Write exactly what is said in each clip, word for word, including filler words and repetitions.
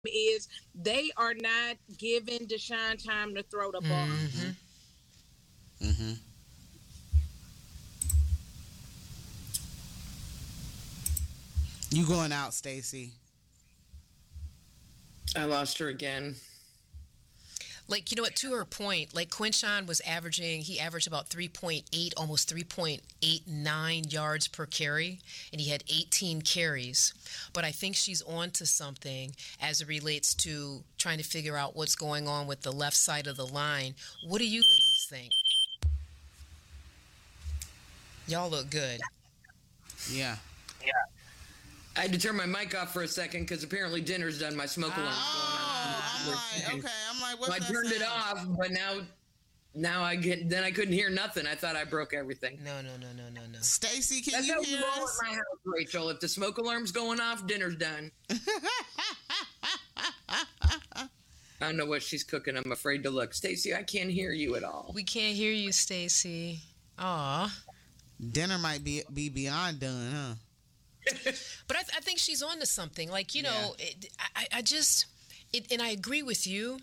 is they are not giving Deshaun time to throw the ball. Mm-hmm. Mm-hmm. You going out, Stacy? I lost her again. Like, you know what, to her point, like Quinshon was averaging, he averaged about three point eight, almost three point eight nine yards per carry, and he had eighteen carries. But I think she's on to something as it relates to trying to figure out what's going on with the left side of the line. What do you ladies think? Y'all look good. Yeah. I had to turn my mic off for a second because apparently dinner's done. My smoke alarm's Oh, going I'm off. like, okay. I'm like, what's So I that turned it sound? off, but now, now I get. Then I couldn't hear nothing. I thought I broke everything. No, no, no, no, no, no. Stacy, can That's you how we hear roll us? at my house, Rachel. If the smoke alarm's going off, dinner's done. I don't know what she's cooking. I'm afraid to look. Stacy, I can't hear you at all. We can't hear you, Stacy. Aw. Dinner might be be beyond done, huh? But I, th- I think she's on to something. Like, you know, it, I, I just, it, and I agree with you.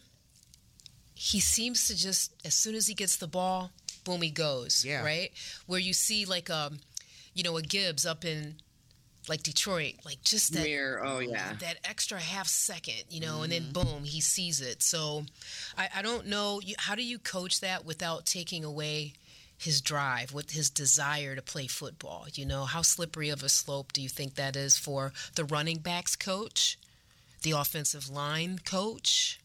He seems to just, as soon as he gets the ball, boom, he goes. Yeah. Right? Where you see like, um, you know, a Gibbs up in like Detroit, like just that, Mirror, oh yeah. that extra half second, you know, and then boom, he sees it. So I, I don't know. You, how do you coach that without taking away his drive, with his desire to play football? You know, how slippery of a slope do you think that is for the running backs coach, the offensive line coach,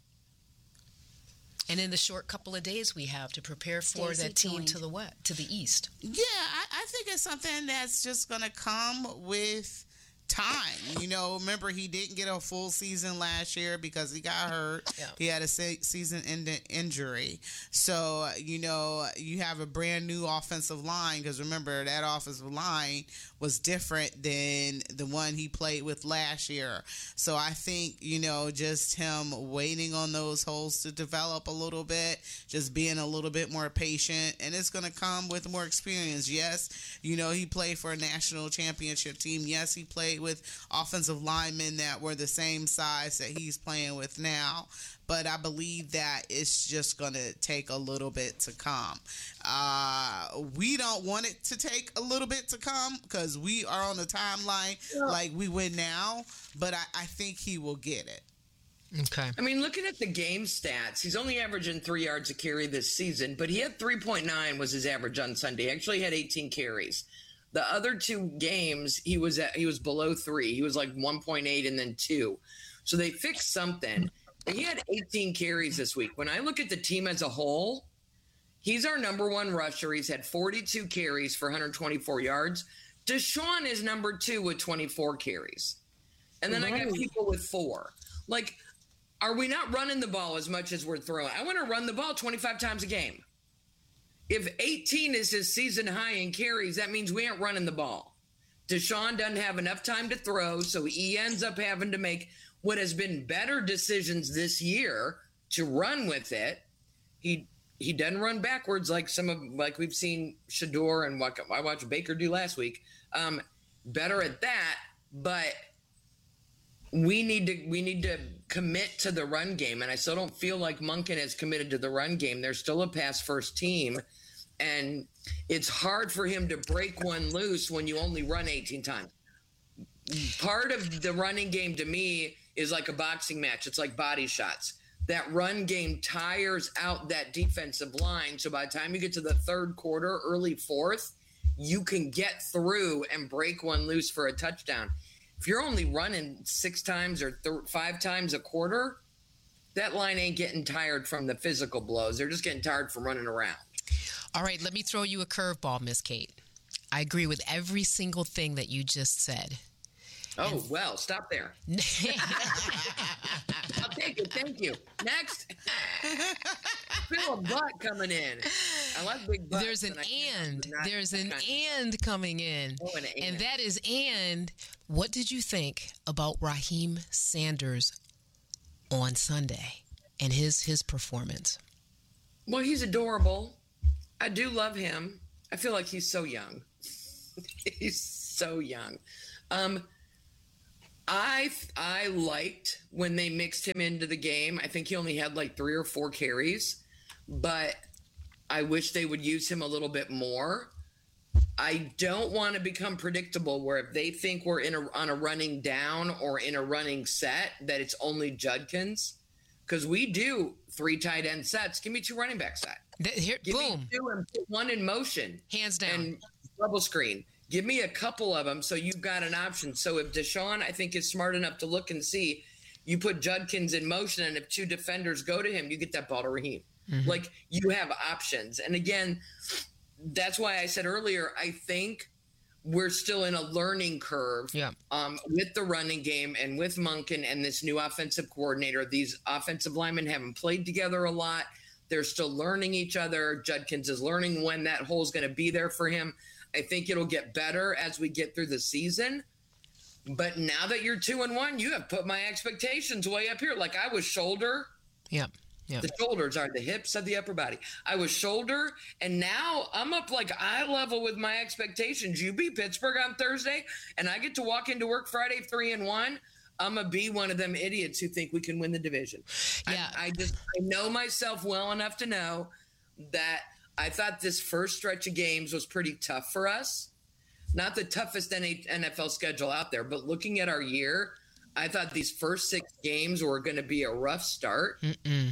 and in the short couple of days we have to prepare for Stacey that team joined. to the west, to the east? Yeah, I, I think it's something that's just gonna come with time. You know, remember he didn't get a full season last year because he got hurt. Yeah. He had a se- season-ending injury. So, you know, you have a brand new offensive line because remember that offensive line was different than the one he played with last year. So I think, you know, just him waiting on those holes to develop a little bit, just being a little bit more patient, and it's going to come with more experience. Yes, you know, he played for a national championship team. Yes, he played with offensive linemen that were the same size that he's playing with now. But I believe that it's just going to take a little bit to come. Uh, we don't want it to take a little bit to come because we are on the timeline like we win now. But I, I think he will get it. Okay. I mean, looking at the game stats, he's only averaging three yards a carry this season, but he had three point nine was his average on Sunday. He actually had eighteen carries. The other two games, he was at, he was below three. He was like one point eight and then two. So they fixed something. He had eighteen carries this week. When I look at the team as a whole, he's our number one rusher. He's had forty-two carries for one hundred twenty-four yards. Deshaun is number two with twenty-four carries. And then I got people with four. Like, are we not running the ball as much as we're throwing? I want to run the ball twenty-five times a game. If eighteen is his season high in carries, that means we ain't running the ball. Deshaun doesn't have enough time to throw, so he ends up having to make what has been better decisions this year to run with it. He he doesn't run backwards like some of like we've seen Shador and what I watched Baker do last week. Um, better at that, but we need to we need to commit to the run game, and I still don't feel like Monken has committed to the run game. They're still a pass first team, and it's hard for him to break one loose when you only run eighteen times. Part of the running game to me is like a boxing match. It's like body shots. That run game tires out that defensive line. So by the time you get to the third quarter, early fourth, you can get through and break one loose for a touchdown. If you're only running six times or th- five times a quarter, that line ain't getting tired from the physical blows. They're just getting tired from running around. All right, let me throw you a curveball, Miss Kate. I agree with every single thing that you just said. Oh, well, stop there. I'll take it. Thank you. Next. Feel a butt coming in. I like big butts. There's an and I can't- and. not- There's an not- and coming in. Oh, an And and. that is and. What did you think about Raheem Sanders on Sunday and his his performance? Well, he's adorable. I do love him. I feel like he's so young. He's so young. Um, I I liked when they mixed him into the game. I think he only had like three or four carries, but I wish they would use him a little bit more. I don't want to become predictable where if they think we're in a, on a running down or in a running set, that it's only Judkins. Because we do three tight end sets. Give me two running back set. Th- here, Give boom. me two and put one in motion. Hands down. And double screen. Give me a couple of them so you've got an option. So if Deshaun, I think, is smart enough to look and see, you put Judkins in motion, and if two defenders go to him, you get that ball to Raheem. Mm-hmm. Like, you have options. And again, that's why I said earlier, I think we're still in a learning curve yeah. um, with the running game and with Monken and this new offensive coordinator. These offensive linemen haven't played together a lot. They're still learning each other. Judkins is learning when that hole is going to be there for him. I think it'll get better as we get through the season. But now that you're two and one, you have put my expectations way up here. Like, I was shoulder. Yeah. Yeah. The shoulders are the hips of the upper body. I was shoulder, and now I'm up like eye level with my expectations. You beat Pittsburgh on Thursday, and I get to walk into work Friday three and one. I'm gonna be one of them idiots who think we can win the division. Yeah. I, I just I know myself well enough to know that I thought this first stretch of games was pretty tough for us. Not the toughest N F L schedule out there, but looking at our year, I thought these first six games were going to be a rough start. Mm-mm.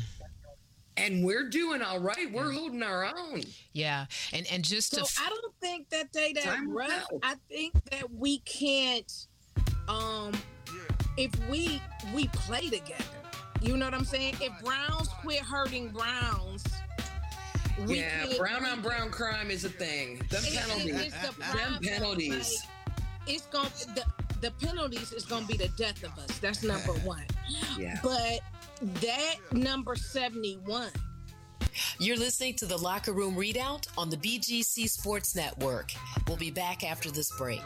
And we're doing all right. We're holding our own. Yeah. And and just so to f- I don't think that they that Time rough. out. I think that we can't um if we we play together. You know what I'm saying? If Browns quit hurting Browns, we yeah, could, brown we on could, brown crime is a thing. Them it- penalties. It's the Them problem. penalties. Like, it's going the the penalties is going to be the death of us. That's number one. Yeah. But that number seventy-one. You're listening to the Locker Room Readout on the B G C Sports Network. We'll be back after this break.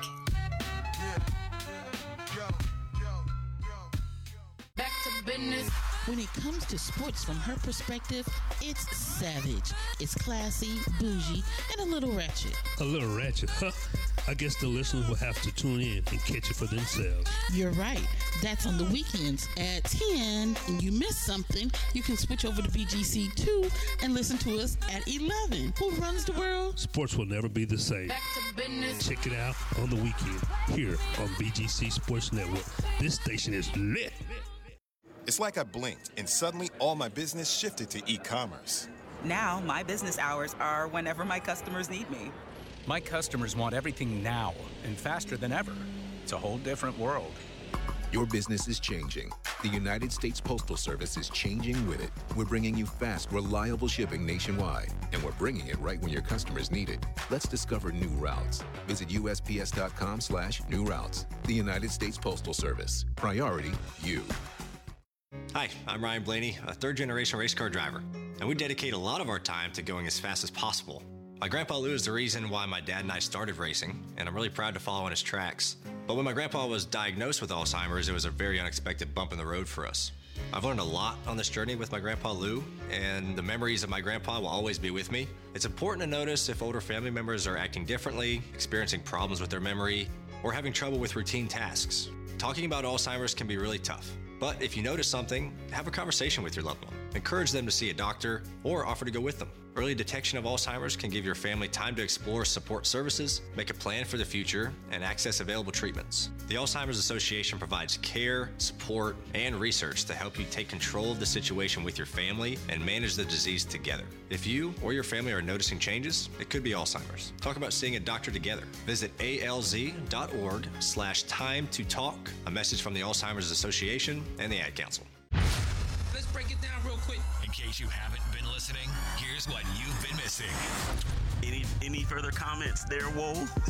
Back to business. When it comes to sports from her perspective, it's savage. It's classy, bougie, and a little ratchet. A little ratchet, huh? I guess the listeners will have to tune in and catch it for themselves. You're right. That's on the weekends at ten. And you miss something, you can switch over to B G C two and listen to us at eleven. Who runs the world? Sports will never be the same. Back to business. Check it out on the weekend here on B G C Sports Network. This station is lit. It's like I blinked and suddenly all my business shifted to e-commerce. Now, my business hours are whenever my customers need me. My customers want everything now and faster than ever. It's a whole different world. Your business is changing. The United States Postal Service is changing with it. We're bringing you fast, reliable shipping nationwide, and we're bringing it right when your customers need it. Let's discover new routes. Visit U S P S dot com slash new routes. The United States Postal Service. Priority, you. Hi, I'm Ryan Blaney, a third-generation race car driver, and we dedicate a lot of our time to going as fast as possible. My grandpa Lou is the reason why my dad and I started racing, and I'm really proud to follow in his tracks. But when my grandpa was diagnosed with Alzheimer's, it was a very unexpected bump in the road for us. I've learned a lot on this journey with my grandpa Lou, and the memories of my grandpa will always be with me. It's important to notice if older family members are acting differently, experiencing problems with their memory, or having trouble with routine tasks. Talking about Alzheimer's can be really tough. But if you notice something, have a conversation with your loved one. Encourage them to see a doctor or offer to go with them. Early detection of Alzheimer's can give your family time to explore support services, make a plan for the future, and access available treatments. The Alzheimer's Association provides care, support, and research to help you take control of the situation with your family and manage the disease together. If you or your family are noticing changes, it could be Alzheimer's. Talk about seeing a doctor together. Visit alz.org slash time to talk. A message from the Alzheimer's Association and the Ad Council. Let's break it down real quick. In case you haven't been listening, here's what you've been missing. Any any further comments there, Woe?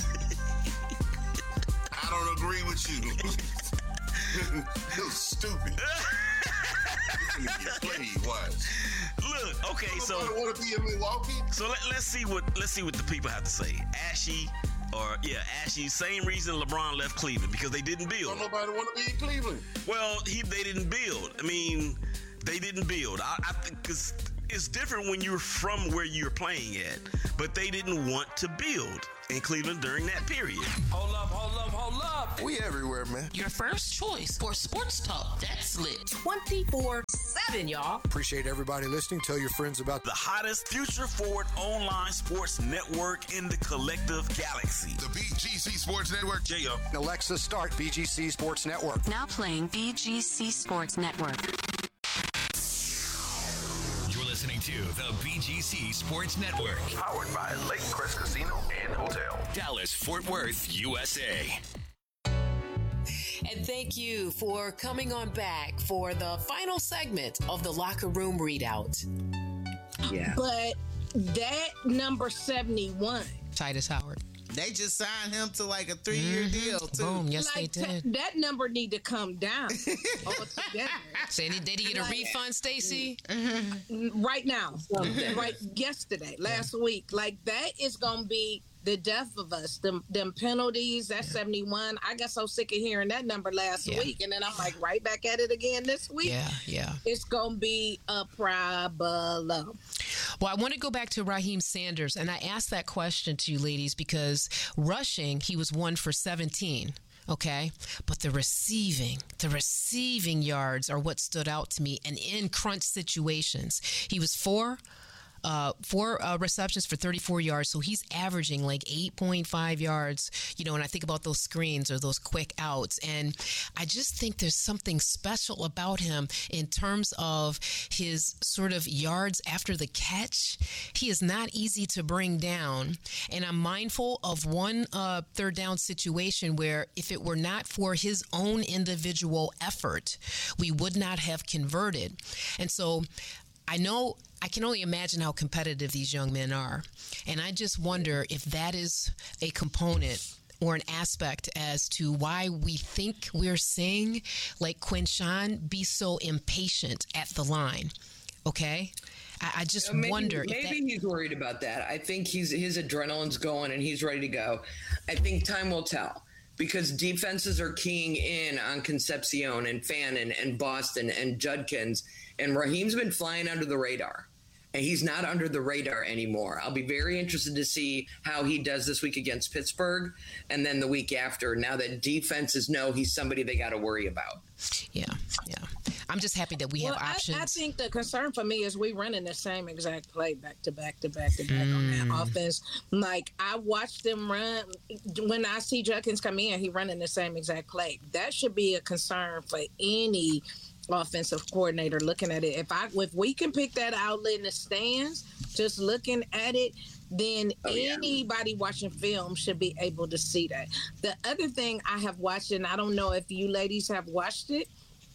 I don't agree with you. You're stupid. You're gonna get played, watch. Look, okay, so I want to be in Milwaukee. So let, let's see what let's see what the people have to say. Ashy, or yeah, Ashy. Same reason LeBron left Cleveland, because they didn't build. Don't nobody want to be in Cleveland. Well, he they didn't build. I mean, they didn't build. I, I think because it's different when you're from where you're playing at, but they didn't want to build. in Cleveland during that period. Hold up, hold up, hold up. We everywhere, man. Your first choice for sports talk that's lit. twenty-four seven, y'all. Appreciate everybody listening. Tell your friends about the hottest Future Forward online sports network in the collective galaxy. The B G C Sports Network. J O. Alexa, start B G C Sports Network. Now playing B G C Sports Network. You're listening to the B G C Sports Network. Powered by Lake Crest Casino and Hotel. Dallas, Fort Worth, U S A. And thank you for coming on back for the final segment of the Locker Room Readout. Yeah. But that number seventy-one. Titus Howard. They just signed him to like a three-year Mm-hmm. deal, too. Boom, yes, like, they did. T- that number need to come down altogether. Say, did they get a Like- refund, Stacey? Right now. Right yesterday, last week. Like, that is going to be the death of us. Them, them penalties, that seventy-one. I got so sick of hearing that number last Yeah. week. And then I'm like, right back at it again this week. Yeah, yeah. It's going to be a problem. Well, I want to go back to Raheem Sanders, and I asked that question to you ladies because rushing, he was one for seventeen, okay? But the receiving, the receiving yards are what stood out to me, and in crunch situations. He was four Uh, four uh, receptions for thirty-four yards, so he's averaging like eight point five yards, you know, and I think about those screens or those quick outs, and I just think there's something special about him in terms of his sort of yards after the catch. He is not easy to bring down, and I'm mindful of one uh, third down situation where if it were not for his own individual effort, we would not have converted. And so I know I can only imagine how competitive these young men are. And I just wonder if that is a component or an aspect as to why we think we're seeing like Quinshawn be so impatient at the line. Okay? I, I just maybe, wonder if maybe that, he's worried about that. I think he's his adrenaline's going and he's ready to go. I think time will tell. Because defenses are keying in on Concepcion and Fannin and Boston and Judkins. And Raheem's been flying under the radar. And he's not under the radar anymore. I'll be very interested to see how he does this week against Pittsburgh and then the week after, now that defenses know he's somebody they got to worry about. Yeah, yeah. I'm just happy that we well, have options. I, I think the concern for me is we running the same exact play back to back to back to back mm. on that offense. Like, I watched them run. When I see Judkins come in, he running the same exact play. That should be a concern for any offensive coordinator looking at it. If I if we can pick that outlet in the stands, just looking at it, then oh, yeah. anybody watching film should be able to see that. The other thing I have watched, and I don't know if you ladies have watched it,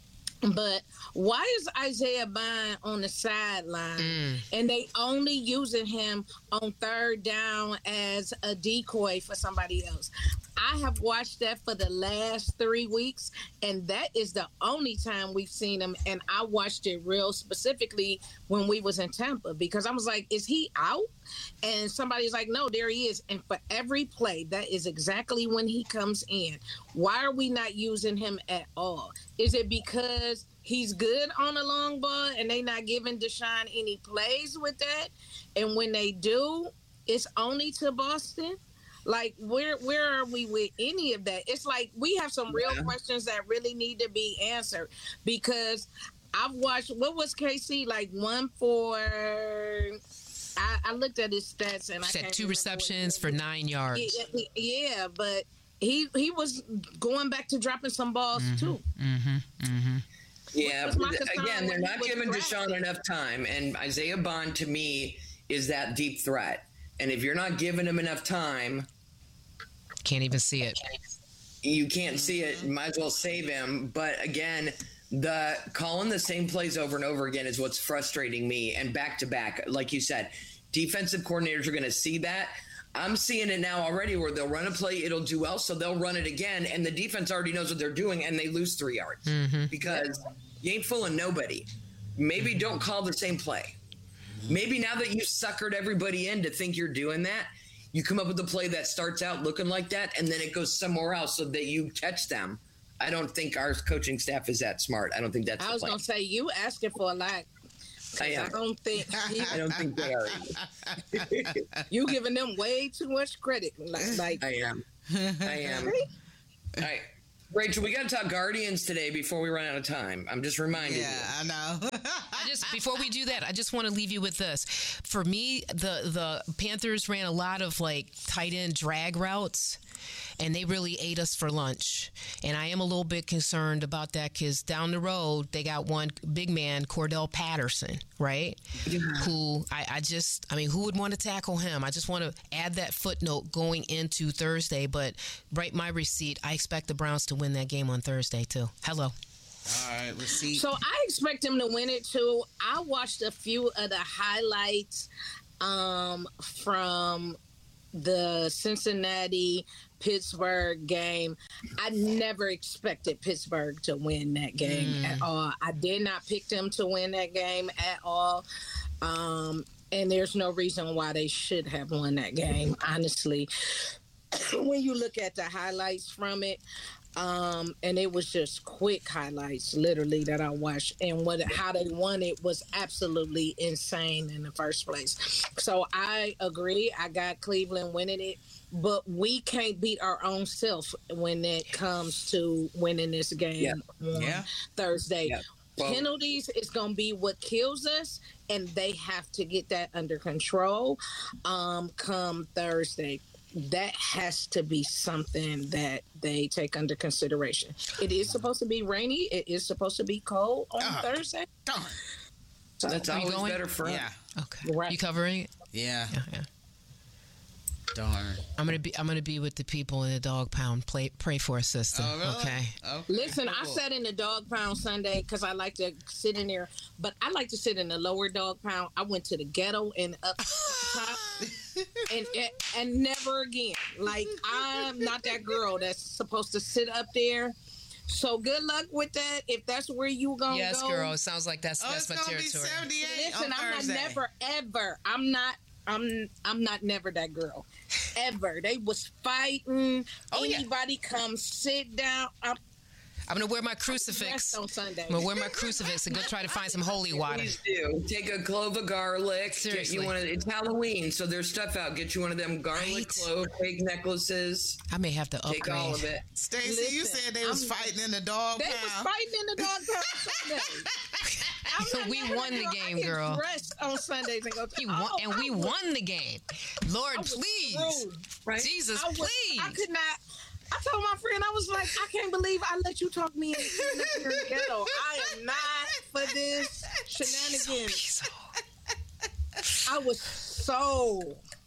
but why is Isaiah Bond on the sideline mm. and they only using him on third down as a decoy for somebody else? I have watched that for the last three weeks, and that is the only time we've seen him. And I watched it real specifically when we was in Tampa because I was like, is he out? And somebody's like, no, there he is. And for every play, that is exactly when he comes in. Why are we not using him at all? Is it because he's good on a long ball and they not giving Deshaun any plays with that? And when they do, it's only to Boston? Like, where where are we with any of that? It's like we have some real yeah. questions that really need to be answered because I've watched, what was K C, like one for, I, I looked at his stats and I said two receptions for nine yards. Yeah, yeah, but he he was going back to dropping some balls mm-hmm, too. Mm-hmm, mm-hmm. Yeah, again, they're not giving Deshaun enough time, and Isaiah Bond to me is that deep threat. And if you're not giving him enough time, can't even see it. You can't see it. Might as well save him. But again, the calling the same plays over and over again is what's frustrating me. And back to back, like you said, defensive coordinators are going to see that. I'm seeing it now already where they'll run a play, it'll do well, so they'll run it again, and the defense already knows what they're doing, and they lose three yards mm-hmm. because you ain't fooling nobody. Maybe don't call the same play. Maybe now that you suckered everybody in to think you're doing that, you come up with a play that starts out looking like that, and then it goes somewhere else so that you catch them. I don't think our coaching staff is that smart. I don't think that's I the was plan. going to say, you asking for a lot. I am. I don't think I don't think they are. you giving them way too much credit. Like, like I am. I am. All right. Rachel, we got to talk Guardians today before we run out of time. I'm just reminding yeah, you. Yeah, I know. I just before we do that, I just want to leave you with this. For me, the the Panthers ran a lot of like tight end drag routes, and they really ate us for lunch. And I am a little bit concerned about that because down the road they got one big man, Cordell Patterson, right? Yeah. Who I, I just, I mean, who would want to tackle him? I just want to add that footnote going into Thursday. But write my receipt. I expect the Browns to win that game on Thursday too. Hello. All right, receipt. So I expect them to win it too. I watched a few of the highlights um, from the Cincinnati Pittsburgh game. I never expected Pittsburgh to win that game mm. at all. I did not pick them to win that game at all. Um, and there's no reason why they should have won that game, honestly. When you look at the highlights from it, um, and it was just quick highlights, literally, that I watched, and what how they won it was absolutely insane in the first place. So I agree. I got Cleveland winning it, but we can't beat our own self when it comes to winning this game yeah. on yeah. Thursday. Yeah. Well, penalties is going to be what kills us, and they have to get that under control um, come Thursday. That has to be something that they take under consideration. It is supposed to be rainy. It is supposed to be cold on uh, Thursday. Darn. So that's always better for us. Yeah. Okay. Right. You covering it? Yeah. Yeah. yeah. Darn. I'm gonna be. I'm gonna be with the people in the dog pound. Play, pray for us, sister. Oh, really? Okay. okay. Listen, I sat in the dog pound Sunday because I like to sit in there, but I like to sit in the lower dog pound. I went to the ghetto and up top, and, and and never again. Like, I'm not that girl that's supposed to sit up there. So good luck with that. If that's where you gonna yes, go. Yes, girl. It sounds like that's oh, that's my territory. Listen, I'm not never ever. I'm not. I'm I'm not never that girl, ever. They was fighting. Oh, Anybody yeah. come sit down. I'm, I'm gonna wear my crucifix on Sunday. I'm gonna wear my crucifix and go try to find some holy water. Please do. Take a clove of garlic. Seriously. Get you one of, it's Halloween, so there's stuff out. Get you one of them garlic right. clove fake necklaces. I may have to upgrade. Take all of it. Stacey, you said they was I'm, fighting in the dog they pound. They was fighting in the dog pound Sunday. we won the game, girl. Rest on Sundays and go. To, won, oh, and we was, won the game. Lord, please, through, right? Jesus, I was, please. I could not. I told my friend, I was like, I can't believe I let you talk me into the ghetto. I am not for this shenanigans. I was so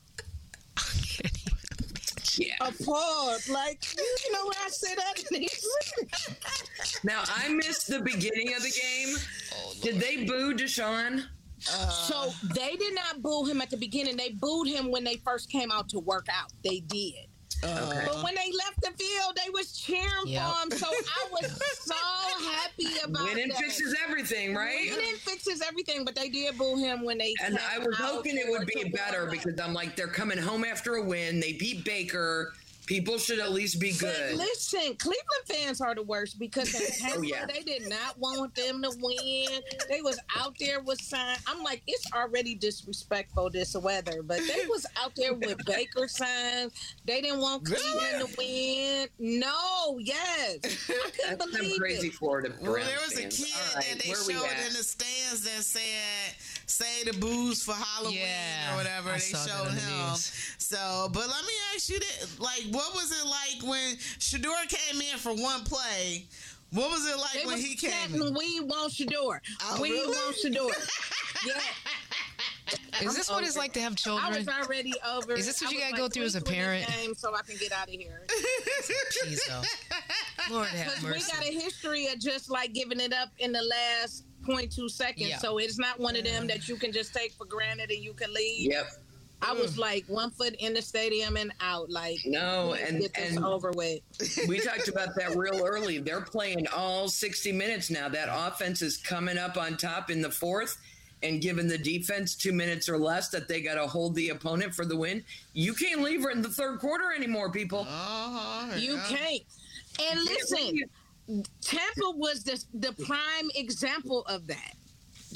yeah. appalled. Like, you know where I sit at? Now, I missed the beginning of the game. Oh, did they boo Deshaun? Uh, so they did not boo him at the beginning. They booed him when they first came out to work out. They did. Uh, but when they left the field, they was cheering yep. for him. So I was so happy about Winning that. fixes everything, right? Winning fixes everything, but they did boo him when they. And I was hoping it would be better because I'm like, they're coming home after a win. They beat Baker. People should at least be good. But listen, Cleveland fans are the worst because in Tampa, oh, yeah. they did not want them to win. They was out there with signs. I'm like, it's already disrespectful, this weather, but they was out there with Baker signs. They didn't want Cleveland to win. No, yes. I couldn't That's believe crazy it. Florida well, there was fans. a kid right, that they showed in the stands that said, say the booze for Halloween yeah, or whatever. I they showed him. The so, but let me ask you this, like, what was it like when Shedeur came in for one play? What was it like they when was he came in? We want Shedeur. Oh, we really? want Shedeur. Yeah. Is I'm this what over. It's like to have children? I was already over. Is this what I you gotta like, go through as a parent? Game so I can get out of here. Jeez, oh. Lord have mercy. We got a history of just like giving it up in the last zero point two seconds. Yeah. So it's not one of them that you can just take for granted and you can leave. Yep. I was like one foot in the stadium and out. Like, no, and get this and over with. We talked about that real early. They're playing all sixty minutes now. That offense is coming up on top in the fourth and giving the defense two minutes or less that they got to hold the opponent for the win. You can't leave her in the third quarter anymore, people. Oh, yeah. You can't. And you listen, can't Tampa was the, the prime example of that. Yep.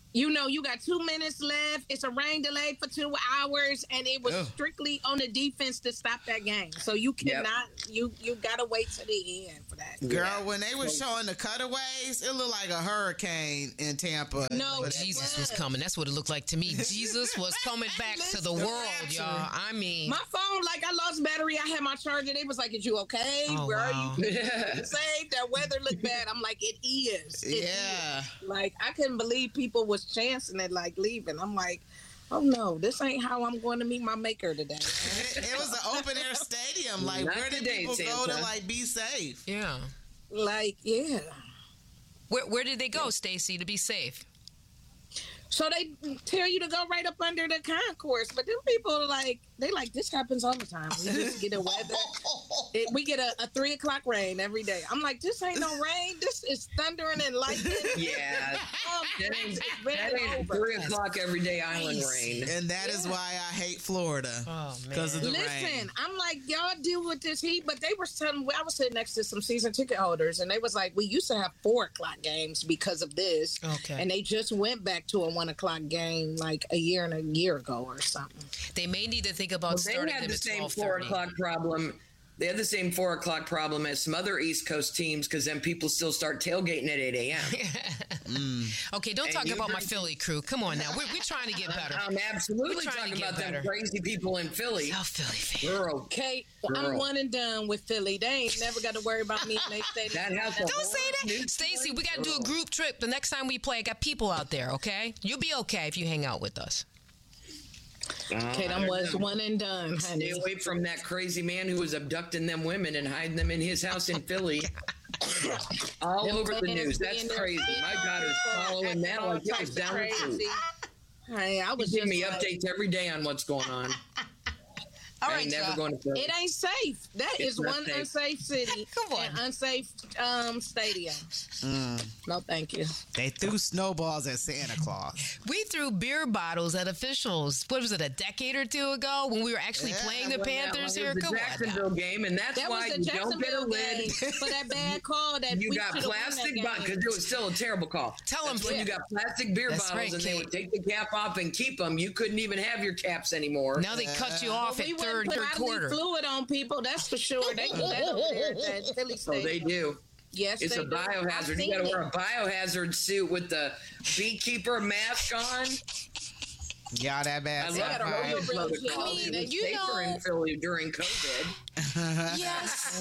You know, you got two minutes left. It's a rain delay for two hours, and it was Ugh. strictly on the defense to stop that game. So you cannot, yep. you you gotta wait to the end for that. Girl, yeah. when they were showing the cutaways, it looked like a hurricane in Tampa. No, Jesus was. was coming. That's what it looked like to me. Jesus was coming back to the world, y'all. I mean, my phone, like I lost battery. I had my charger. They was like, "Is you okay? Oh, Where wow. are you?" Saved. That weather looked bad. I'm like, it is. It yeah. Is. Like I couldn't believe people was chancing it, like leaving. I'm like, oh no, this ain't how I'm going to meet my maker today. it, it was an open air stadium. Like, Not where did today, people Santa. go to like be safe? Yeah. Like, yeah. Where where did they go, Stacey, to be safe? So they tell you to go right up under the concourse, but them people like they like this happens all the time. We just get a weather. It, we get a, a three o'clock rain every day. I'm like, this ain't no rain. This is thundering and lightning. Yeah, um, that ain't, that ain't over. three o'clock every day island rain. And that is Yeah. why I hate Florida. Oh, Because of the Listen, rain. I'm like, y'all deal with this heat, but they were telling I was sitting next to some season ticket holders, and they was like, we used to have four o'clock games because of this. Okay. And they just went back to a one o'clock game like a year and a year ago or something. They may need to think about Well, starting they had them the at same twelve four thirty. o'clock problem. They had the same four o'clock problem as some other East Coast teams because then people still start tailgating at eight a.m. mm. Okay, don't And talk you about my bring- Philly crew. Come on now. We're, we're trying to get better. I'm absolutely We're trying talking to get about them better. crazy people in Philly. South Philly fan. Girl, Okay, Girl. I'm one and done with Philly. They ain't never got to worry about me and they stay that has a Don't whole say new that. Stacey, we got to do a Girl. group trip. The next time we play, I got people out there, okay? You'll be okay if you hang out with us. Okay, them was one and done, Stay honey. away from that crazy man who was abducting them women and hiding them in his house in Philly. All Them over the fans news. That's being there crazy. My God is following that like it was down the crazy. tube. Hey, I was Give just me like, updates every day on what's going on. All I right, ain't never y'all. going to Philly. It ain't safe. That It's is not one safe. unsafe city Come on. and unsafe um, stadium. Mm. No, thank you. They threw snowballs at Santa Claus. We threw beer bottles at officials. What was it, a decade or two ago when we were actually Yeah, playing the Well, Panthers that here? was Come the on. Jacksonville now. game, and that's That why was you the don't get a Jacksonville lid. game for that bad call that You we got should've won that plastic game. bottles because it was still a terrible call. Tell 'em, That's when Kate. you got plastic beer That's bottles right, and they Kate. would take the cap off and keep them. You couldn't even have your caps anymore. Now they cut you off Well, we at wouldn't third, put third bodily quarter. fluid on people, that's for sure. They do that over there at that Philly So they Stadium. do. Yes, It's they a do. I've biohazard. You seen got to it. wear a biohazard suit with the beekeeper mask on. Y'all that bad. I They love got a how real, it real was job. I mean, They- you safer know- in Philly during COVID. Yes.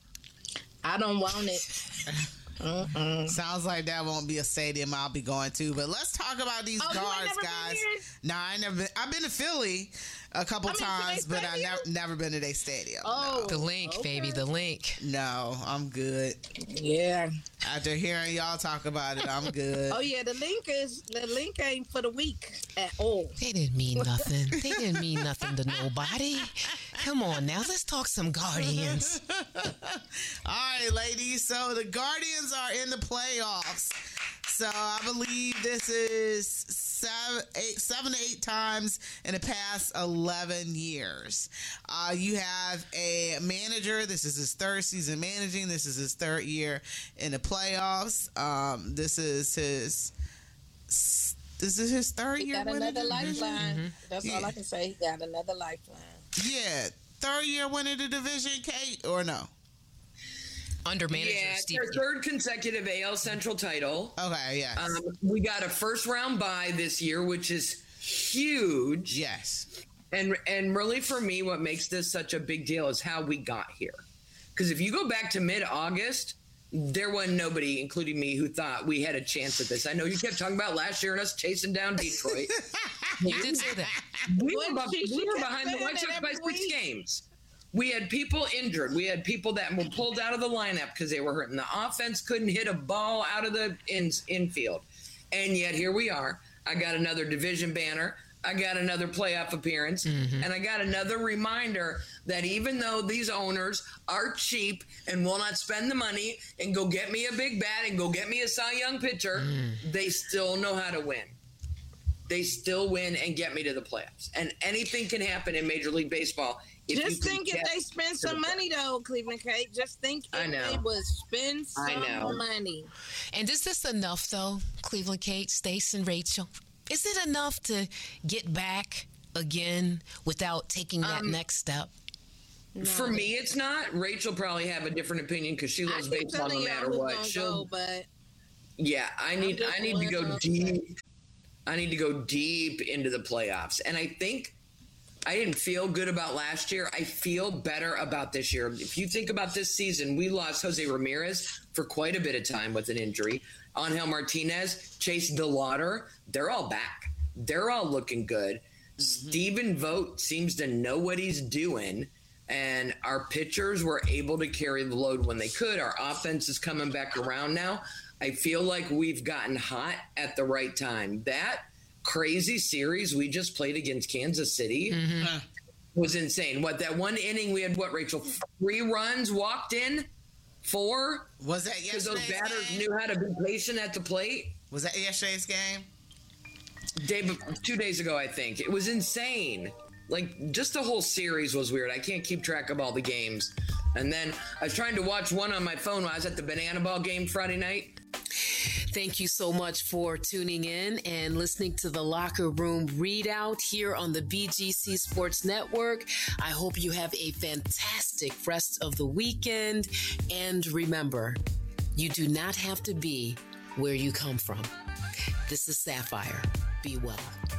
I don't want it. Mm-mm. Sounds like that won't be a stadium I'll be going to. But let's talk about these Oh, you ain't guards, never been guys. here? Nah, I ain't never been. I've been to Philly a couple I mean, to times, their but I stadium? never never been to their stadium. Oh, The link, okay. baby, the link. No, I'm good. Yeah. After hearing y'all talk about it, I'm good. Oh yeah, the link is the link ain't for the weak at all. They didn't mean nothing. They didn't mean nothing to nobody. Come on now, let's talk some Guardians. All right, ladies. So the Guardians are in the playoffs. So I believe this is seven, eight, seven to eight times in the past eleven years. Uh, you have a manager. This is his third season managing. This is his third year in the playoffs. Um, this is his. This is his third He year. got winning another the division? lifeline. That's all Yeah. I can say. He got another lifeline. Yeah, third year winning the division, Kate, or no? Under manager Yeah, Steve. their third consecutive A L Central title. Okay, yes. Um, we got a first round bye this year, which is huge. Yes. And and really for me, what makes this such a big deal is how we got here. Because if you go back to mid-August, there wasn't nobody, including me, who thought we had a chance at this. I know you kept talking about last year and us chasing down Detroit. You did say that. We What? were, She- we she were kept behind the saying White that Sox by every six week. games. We had people injured. We had people that were pulled out of the lineup because they were hurting. The offense couldn't hit a ball out of the in, infield. And yet here we are. I got another division banner. I got another playoff appearance. Mm-hmm. And I got another reminder that even though these owners are cheap and will not spend the money and go get me a big bat and go get me a Cy Young pitcher, Mm. they still know how to win. they still win and get me to the playoffs. And anything can happen in Major League Baseball. If Just think if they spend some money, though, Cleveland Kate. Just think if I know. they would spend some I know. money. And is this enough, though, Cleveland Kate, Stace, and Rachel? Is it enough to get back again without taking that Um, next step? No. For me, it's not. Rachel probably have a different opinion because she loves I keep baseball no telling y'all matter who's what. gonna She'll, go, but yeah, I need just I need to go letting deep. I need to go deep into the playoffs, and I think I didn't feel good about last year. I feel better about this year. If you think about this season, we lost Jose Ramirez for quite a bit of time with an injury. Angel Martinez, Chase DeLauder, they're all back. They're all looking good. Mm-hmm. Stephen Vogt seems to know what he's doing. And our pitchers were able to carry the load when they could. Our offense is coming back around now. I feel like we've gotten hot at the right time. That crazy series we just played against Kansas City Mm-hmm. was insane. What, that one inning we had, what, Rachel, three runs walked in? Four? Was that Because those yesterday's batters game? knew how to be patient at the plate. Was that yesterday's game? Day, two days ago, I think. It was insane. Like, just the whole series was weird. I can't keep track of all the games. And then I was trying to watch one on my phone while I was at the Banana Ball game Friday night. Thank you so much for tuning in and listening to the Locker Room Readout here on the B G C Sports Network. I hope you have a fantastic rest of the weekend. And remember, you do not have to be where you come from. This is Sapphire. Be well.